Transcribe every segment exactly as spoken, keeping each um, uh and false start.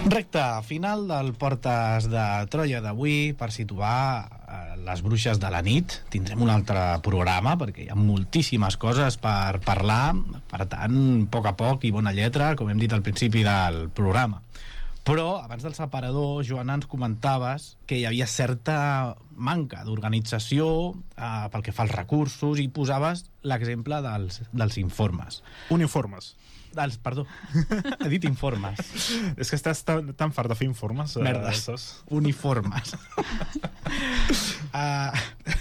Recte final del Portes de Troia d'avui per situar eh, les bruixes de la nit. Tindrem un altre programa perquè hi ha moltíssimes coses per parlar, per tant, a poc a poc i bona lletra, com hem dit al principi del programa. Però abans del separador, Joana, ens comentaves que hi havia certa manca d'organització eh, pel que fa als recursos, i posaves l'exemple dels, dels informes. Uniformes. Dels, perdó, he dit informes. És que estàs tan, tan fart de fer informes. Merdes, eh, uniformes. uh,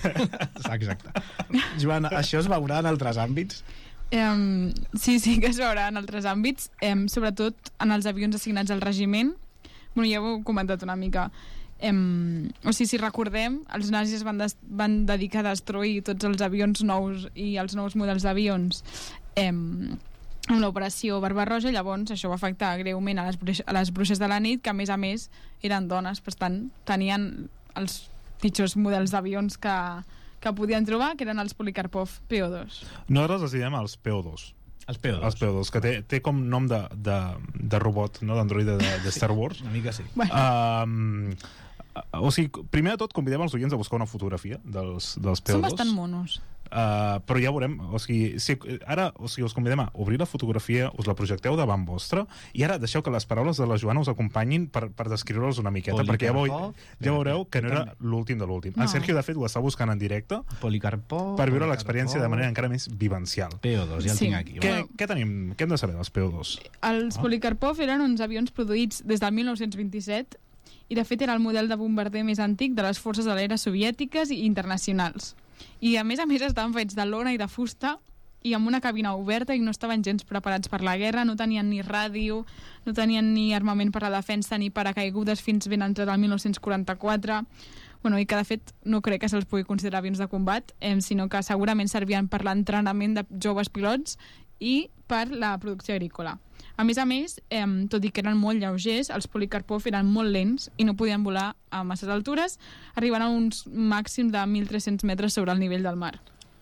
exacte. Joana, això es veurà en altres àmbits? Um, sí, sí que es veurà en altres àmbits, um, sobretot en els avions assignats al regiment. Bueno, ja ho he comentat una mica. Um, o sigui, si recordem, els nazis van, des, van dedicar a destruir tots els avions nous i els nous models d'avions um, amb l'operació Barbarroja. Llavors això va afectar greument a les, bruixes, a les bruixes de la nit, que a més a més eren dones, per tant tenien els pitjors models d'avions que, que podien trobar, que eren els Polikarpov P O dos. Nosaltres els diem els P O dos. Els P O dos. Els P O dos, que té, té com nom de, de, de robot, no? D'androide de, de Star Wars. Sí, una mica sí. Bueno. Um, o sigui, primer de tot convidem els oients a buscar una fotografia dels, dels P O dos. Són bastant monos. Uh, però ja veurem, o sigui, si, ara o sigui, us convidem a obrir la fotografia, us la projecteu davant vostre, i ara deixeu que les paraules de la Joana us acompanyin per, per descriure-los una miqueta, Policarpov, perquè ja, veu, ja veureu que no era l'últim de l'últim. No. En Sergio, de fet, ho està buscant en directe Policarpov, per viure l'experiència de manera encara més vivencial. P O dos, ja el Sí. tinc aquí. Què, Bueno. què tenim? Què hem de saber dels P O dos? Els Ah. Polikarpov eren uns avions produïts des del mil nou-cents vint-i-set i de fet era el model de bombarder més antic de les forces aèries soviètiques i internacionals. I a més a més estaven fets de lona i de fusta i amb una cabina oberta, i no estaven gens preparats per la guerra, no tenien ni ràdio, no tenien ni armament per a la defensa ni paracaigudes fins ben entrat el mil nou-cents quaranta-quatre. Bueno, i que de fet no crec que se'ls pugui considerar avions de combat, eh, sinó que segurament servien per l'entrenament de joves pilots i per la producció agrícola. A més a més, eh, tot i que eren molt lleugers, els Polikarpov eren molt lents i no podien volar a masses altures, arribant a uns màxims de mil tres-cents metres sobre el nivell del mar.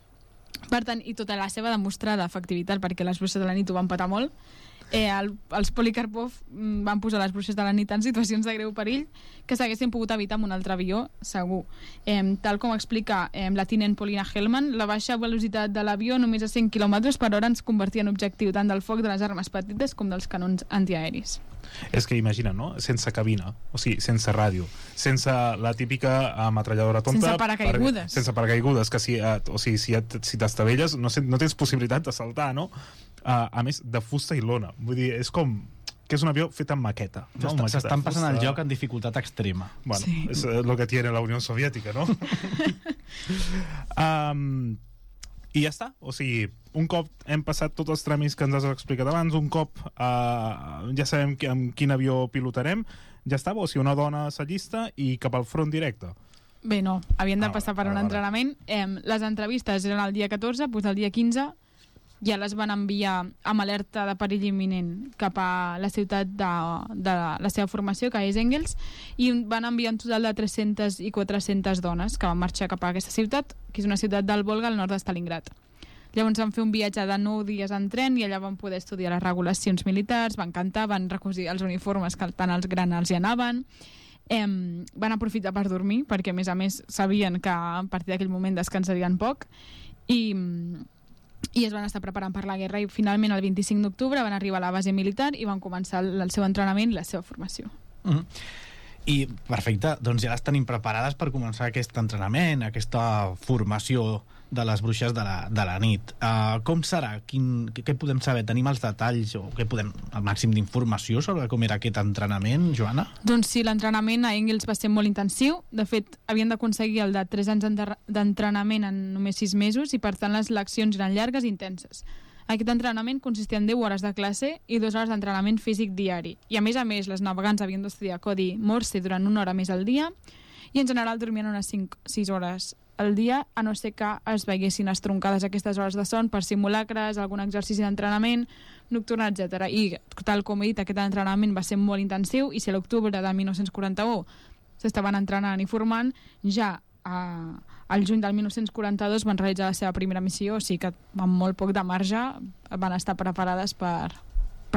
Per tant, i tota la seva demostrada efectivitat, perquè les bruixes de la nit ho van patar molt, eh, el, els Polikarpov mm, van posar les bruixes de la nit en situacions de greu perill que s'haguessin pogut evitar amb un altre avió, segur. Eh, tal com explica eh, la tinent Polina Hellman, la baixa velocitat de l'avió, només a cent quilòmetres per hora, ens convertia en objectiu tant del foc de les armes petites com dels canons antiaeris. És que imagina, no? Sense cabina, o sigui, sense ràdio, sense la típica ametralladora tonta... Sense paracaigudes. Per, sense paracaigudes, que si, eh, o sigui, si, si t'estavelles no, no tens possibilitat de saltar, no? Uh, a més, de fusta i lona. Vull dir, és com... que és un avió fet amb maqueta. No? S'estan passant el joc en dificultat extrema. Bueno, sí. És el que tiene la Unió Soviètica, no? um, I ja està. O sigui, un cop hem passat tots els tràmits que ens has explicat abans, un cop uh, ja sabem que, amb quin avió pilotarem, ja està, o sigui, una dona s'allista i cap al front directe. Bé, no, havien de Ah, passar per vale, un vale. entrenament. Eh, les entrevistes eren el dia catorze, doncs el dia quinze ja les van enviar amb alerta de perill imminent cap a la ciutat de, de la seva formació, que és Engels, i van enviar un total de tres-centes i quatre-centes dones que van marxar cap a aquesta ciutat, que és una ciutat del Volga al nord de Stalingrad. Llavors van fer un viatge de nou dies en tren i allà van poder estudiar les regulacions militars, van cantar, van recosir els uniformes que tant els granals hi anaven. Eh, van aprofitar per dormir, perquè a més a més sabien que a partir d'aquell moment descansarien poc, i... i es van estar preparant per la guerra, i finalment el vint-i-cinc d'octubre van arribar a la base militar i van començar el, el seu entrenament i la seva formació. Mm-hmm. I perfecte, doncs ja les tenim preparades per començar aquest entrenament, aquesta formació de les bruixes de la, de la nit. Uh, com serà? Quin, què podem saber? Tenim els detalls o què podem, el màxim d'informació sobre com era aquest entrenament, Joana? Doncs sí, l'entrenament a Engels va ser molt intensiu. De fet, havien d'aconseguir el de tres anys d'entrenament en només sis mesos, i per tant les leccions eren llargues i intenses. Aquest entrenament consistia en deu hores de classe i dues hores d'entrenament físic diari. I a més a més, les navegants havien d'estudiar codi Morse durant una hora més al dia, i en general dormien unes cinc sis hores al dia, a no ser que es veiessin estroncades aquestes hores de son per simulacres, algun exercici d'entrenament nocturn, etcètera. I tal com he dit, aquest entrenament va ser molt intensiu, i si a l'octubre de mil nou-cents quaranta-u s'estaven entrenant i formant, ja a, al juny del mil nou-cents quaranta-dos van realitzar la seva primera missió, o sigui que amb molt poc de marge van estar preparades per, per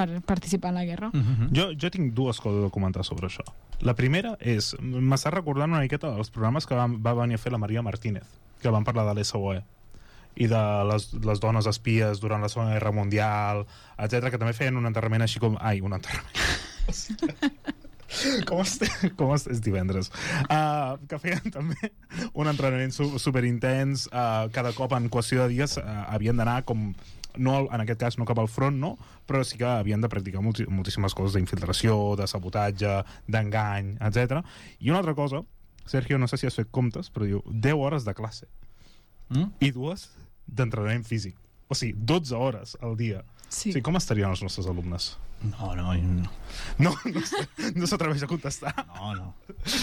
per participar en la guerra. Mm-hmm. Jo, jo tinc dues coses a comentar sobre això. La primera és, m'està recordant una miqueta dels programes que va, va venir a fer la Maria Martínez, que van parlar de l'S O E i de les, les dones espies durant la Segona Guerra Mundial, etcètera, que també feien un enterrament així com... Ai, un enterrament... com es, com es, és divendres uh, que feien també un entrenament su, superintens, uh, cada cop en qüestió de dies uh, havien d'anar com no, en aquest cas no cap al front, no? Però sí que havien de practicar molti, moltíssimes coses d'infiltració, de sabotatge, d'engany, etcètera. I una altra cosa, Sergio, no sé si has fet comptes, però diu deu hores de classe mm? i dues d'entrenament físic, o sigui, dotze hores al dia. Sí. O sigui, com estarien els nostres alumnes? No, no, no. No, no, no s'atreveix a contestar. No, no.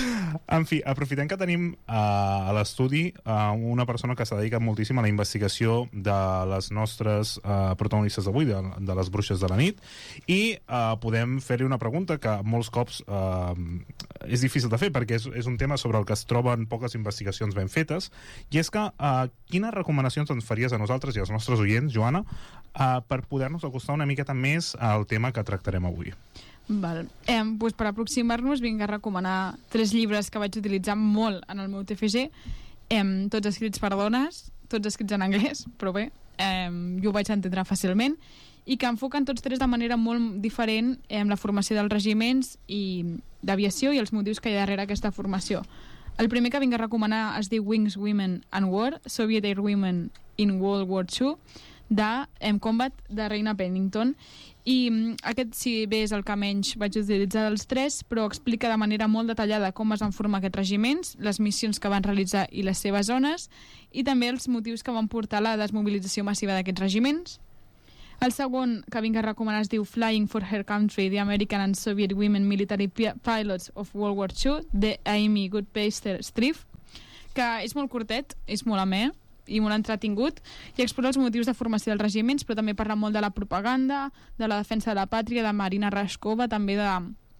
En fi, aprofitem que tenim uh, a l'estudi uh, una persona que s'ha dedicat moltíssim a la investigació de les nostres uh, protagonistes d'avui, de, de les bruixes de la nit, i uh, podem fer-li una pregunta que molts cops uh, és difícil de fer, perquè és, és un tema sobre el que es troben poques investigacions ben fetes, i és que uh, quines recomanacions ens faries a nosaltres i als nostres oients, Joana, uh, per poder-nos acostar una miqueta més al tema que tractarem avui? Val. Eh, doncs per aproximar-nos vinc a recomanar tres llibres que vaig utilitzar molt en el meu T F G, eh, tots escrits per dones, tots escrits en anglès, però bé, eh, jo ho vaig entendre fàcilment, i que enfoquen tots tres de manera molt diferent eh, la formació dels regiments i d'aviació i els motius que hi ha darrere aquesta formació. El primer que vinc a recomanar es diu Wings, Women and War, Soviet Air Women in World War Two, de M Combat, de Reina Pennington, i aquest, si bé és el que menys vaig utilitzar dels tres, però explica de manera molt detallada com es van formar aquests regiments, les missions que van realitzar i les seves zones, i també els motius que van portar a la desmobilització massiva d'aquests regiments. El segon que vinc a recomanar es diu Flying for Her Country, The American and Soviet Women Military Pilots of World War Two, de Amy Goodpaster-Streiff, que és molt curtet, és molt amè, i molt entretingut, i explora els motius de formació dels regiments, però també parla molt de la propaganda, de la defensa de la pàtria, de Marina Rashkova, també de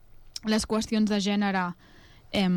les qüestions de gènere eh,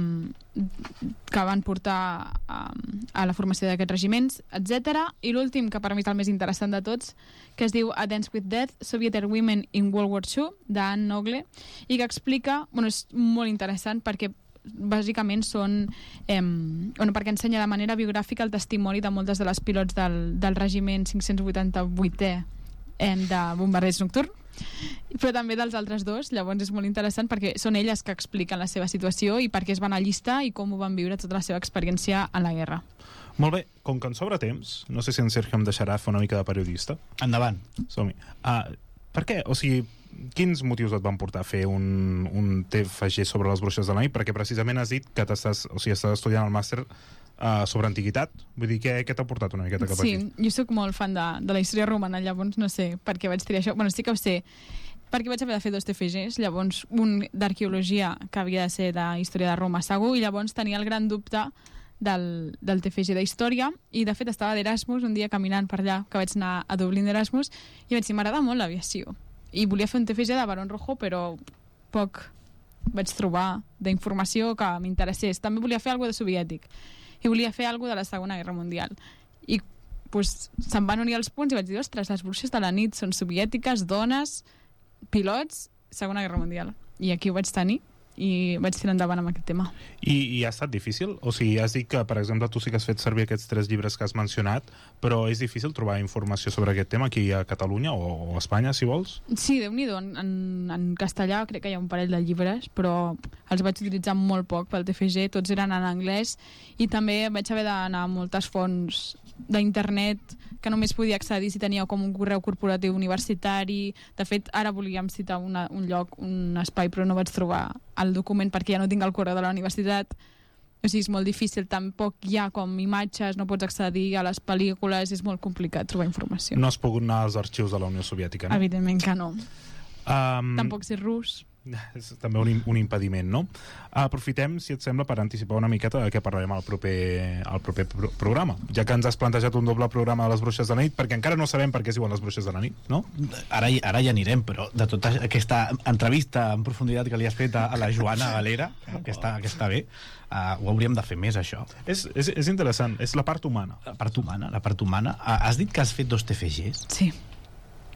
que van portar a, a la formació d'aquests regiments, etcètera. I l'últim, que per mi és el més interessant de tots, que es diu A Dance with Death, Soviet Air Women in World War Two, d'Anne Nogle, i que explica, bueno, és molt interessant perquè bàsicament són eh, bueno, perquè ensenya de manera biogràfica el testimoni de moltes de les pilots del, del regiment cinc-cents vuitanta-vuitè eh, de bombarders nocturn, però també dels altres dos. Llavors és molt interessant perquè són elles que expliquen la seva situació i per què es van allistar i com ho van viure tota la seva experiència en la guerra. Molt bé, com que ens sobra temps, no sé si en Sergio em deixarà fer una mica de periodista. Endavant. Som-hi. Uh, per què? O sigui, quins motius et van portar a fer un, un T F G sobre les bruixes de la nit? Perquè precisament has dit que t'estàs, o sigui, estàs estudiant el màster uh, sobre antiguitat. Vull dir, què, què t'ha portat una miqueta cap sí, aquí? Sí, jo sóc molt fan de, de la història romana, llavors no sé per què vaig triar això. Bueno, sí que ho sé, perquè vaig haver de fer dos T F Gs, llavors un d'arqueologia, que havia de ser de història de Roma segur, i llavors tenia el gran dubte del, del T F G d'història, i de fet estava d'Erasmus un dia caminant per allà, que vaig anar a Dublín d'Erasmus, i vaig dir, m'agrada molt l'aviació. I volia fer un T F G de Barón Rojo, però poc vaig trobar d'informació que m'interessés. També volia fer alguna de soviètic i volia fer alguna de la Segona Guerra Mundial. I pues, se'm van unir els punts i vaig dir, ostres, les bruixes de la nit són soviètiques, dones, pilots, Segona Guerra Mundial. I aquí ho vaig tenir i vaig tirar endavant amb aquest tema. I, I ha estat difícil? O sigui, has dit que, per exemple, tu sí que has fet servir aquests tres llibres que has mencionat, però és difícil trobar informació sobre aquest tema aquí a Catalunya o, o a Espanya, si vols? Sí, Déu-n'hi-do. En, en, en castellà crec que hi ha un parell de llibres, però els vaig utilitzar molt poc pel T F G, tots eren en anglès, i també vaig haver d'anar a moltes fonts d'internet que només podia accedir si tenia com un correu corporatiu universitari. De fet, ara volíem citar una, un lloc, un espai, però no vaig trobar el document perquè ja no tinc el correu de la universitat. O sigui, és molt difícil, tampoc hi ha com imatges, no pots accedir a les pel·lícules, és molt complicat trobar informació. No has pogut anar als arxius de la Unió Soviètica, no? Evidentment que no. Um... Tampoc sé rus. És també un, un impediment, no? Aprofitem, si et sembla, per anticipar una miqueta de què parlarem al proper, al proper pro programa, ja que ens has plantejat un doble programa de les bruixes de la nit, perquè encara no sabem per què es diuen les bruixes de la nit, no? Ara, ara hi anirem, però de tota aquesta entrevista en profunditat que li has fet a, a la Joana Galera, que està, que està bé, uh, ho hauríem de fer més, això. És, és, és interessant, és la part humana. La part humana, la part humana. Uh, has dit que has fet dos T F Gs? Sí.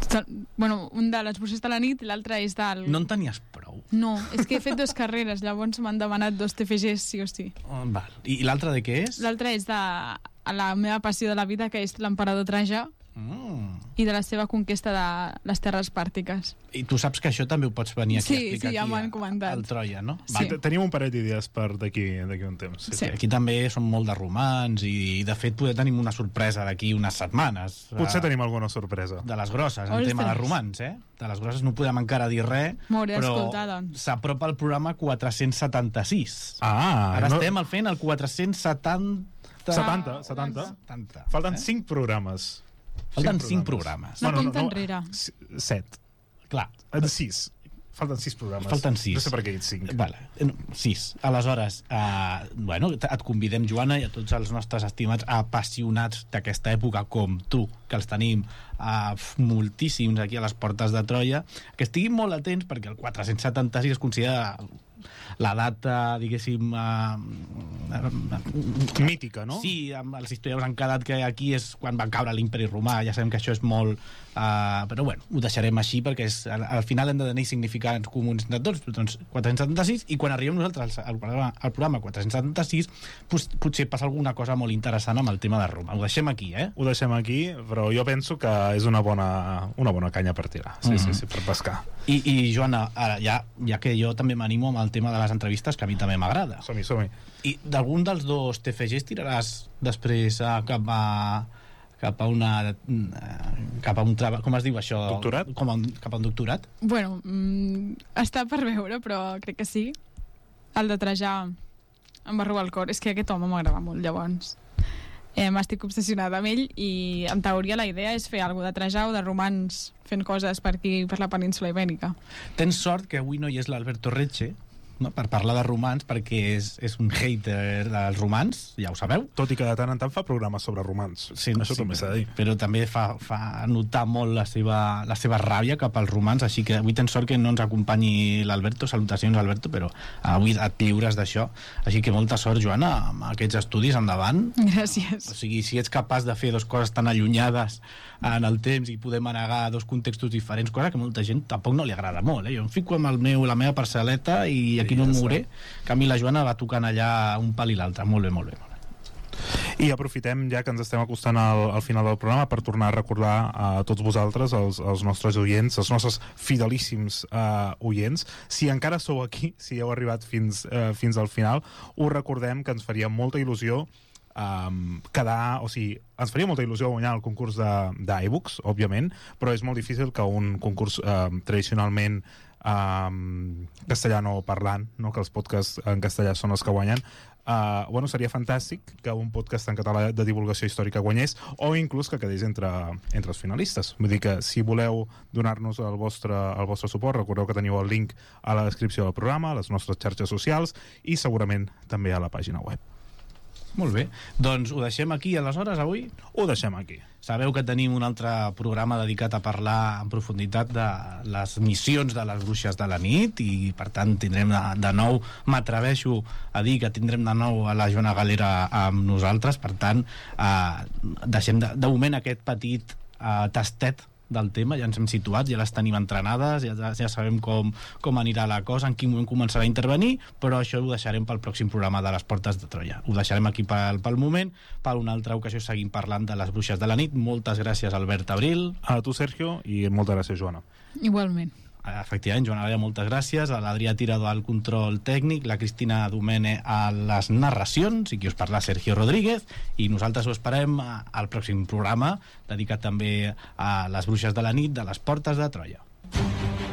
Bueno, un de les bruixes de la nit i l'altre és del... No en tenies prou? No, és que he fet dues carreres, llavors m'han demanat dos T F Gs, sí o sí. Oh, val. I, i l'altre de què és? L'altre és de la meva passió de la vida, que és l'emperador Trajà, Mm. i de la seva conquesta de les terres pàrtiques. I tu saps que això també ho pots venir aquí Sí, a explicar sí, ja aquí m'ho han a- comentat. al Troia, no? Sí. Va, te- tenim un parell d'idees per d'aquí d'aquí un temps. Sí. Sí. Aquí també som molt de romans i, de fet, poder tenim una sorpresa d'aquí unes setmanes. Potser eh, tenim alguna sorpresa. de les grosses, en Ostres. tema de romans, eh? De les grosses no podem encara dir res, M'hauré però d'escoltar, doncs. s'apropa el programa quatre-cents setanta-sis. Ah, Ara no... estem al fent el quatre-cents setanta... setanta, setanta. setanta. Falten eh? cinc programes. Falten cinc programes. No compta enrere. s- Set. Clar, En sis. Falten sis programes. Falten sis. No sé per què he dit cinc. vale, eh, no, sis. Aleshores, eh, bueno, t- et convidem, Joana, i a tots els nostres estimats apassionats d'aquesta època, com tu, que els tenim eh, moltíssims aquí a les portes de Troia, que estiguin molt atents perquè el quatre-cents setanta-sis es considera la data, diguéssim... Eh, Mítica, no? Sí, amb els historiadors han quedat que aquí és quan va caure l'imperi romà, ja sabem que això és molt... Uh, però bueno, ho deixarem així perquè és, al, al final hem de tenir significants comuns de tots, doncs quatre-cents setanta-sis, i quan arribem nosaltres al, al, programa, al programa quatre-cents setanta-sis pues, potser passa alguna cosa molt interessant amb el tema de Roma. Ho deixem aquí, eh? Ho deixem aquí, però jo penso que és una bona, una bona canya per tirar. Sí, Mhm. sí, sí, per pescar. I, i Joana, ara, ja, ja que jo també m'animo amb el tema de les entrevistes, que a mi també m'agrada. Som-hi, som-hi. I d'algun dels dos T F Gs tiraràs després a, cap a cap a una cap a un treball, com es diu això? Doctorat? Com a un, cap a un doctorat? Bueno, mm, està per veure, però crec que sí. El de Trajà em va robar el cor. És que aquest home m'agrada molt, llavors. Eh, M'estic obsessionada amb ell i, en teoria, la idea és fer alguna de Trajà o de romans fent coses per aquí, per la península ibèrica. Tens sort que avui no hi és l'Alberto Reche, no? Per parlar de romans, perquè és, és un hater dels romans, ja ho sabeu. Tot i que de tant en tant fa programes sobre romans. Sí, Això sí, també s'ha de dir. però també fa, fa notar molt la seva, la seva ràbia cap als romans, així que avui tens sort que no ens acompanyi l'Alberto. Salutacions, Alberto, però avui et lliures d'això, així que molta sort, Joana, amb aquests estudis endavant. O Gràcies. sigui, si ets capaç de fer dues coses tan allunyades en el temps i poder manegar dos contextos diferents, cosa que molta gent tampoc no li agrada molt, eh? Jo em fico amb el meu, la meva parcel·leta i aquí Sí, no em ja mouré, que a mi la Joana va tocant allà un pal i l'altre. Molt bé, molt bé, molt bé. I aprofitem, ja que ens estem acostant al, al final del programa, per tornar a recordar a tots vosaltres, els, els nostres oients, els nostres fidelíssims uh, oients, si encara sou aquí, si heu arribat fins, uh, fins al final, us recordem que ens faria molta il·lusió um, quedar, o sigui, ens faria molta il·lusió guanyar el concurs d'iBooks, òbviament, però és molt difícil que un concurs uh, tradicionalment um, castellano parlant, no? Que els podcasts en castellà són els que guanyen. Uh, bueno, seria fantàstic que un podcast en català de divulgació històrica guanyés, o inclús que quedés entre, entre els finalistes. Vull dir que si voleu donar-nos el vostre, el vostre suport, recordeu que teniu el link a la descripció del programa, a les nostres xarxes socials i segurament també a la pàgina web. Molt bé. Doncs ho deixem aquí, aleshores, avui? Ho deixem aquí. Sabeu que tenim un altre programa dedicat a parlar en profunditat de les missions de les bruixes de la nit i, per tant, tindrem de, de nou, m'atreveixo a dir que tindrem de nou a la Joana Galera amb nosaltres, per tant, eh, deixem de, de moment aquest petit eh, tastet del tema, ja ens hem situat, ja les tenim entrenades, ja, ja sabem com, com anirà la cosa, en quin moment començarà a intervenir, però això ho deixarem pel pròxim programa de les Portes de Troia. Ho deixarem aquí pel, pel moment, per una altra ocasió seguim parlant de les bruixes de la nit. Moltes gràcies, Albert Abril. A tu, Sergio, i moltes gràcies, Joana. Igualment. Efectivament, Joana Galera, moltes gràcies, a l'Adrià Tirado al control tècnic, la Cristina Domene a les narracions, i qui us parla, Sergio Rodríguez, i nosaltres ho esperem al pròxim programa, dedicat també a les bruixes de la nit de les Portes de Troia.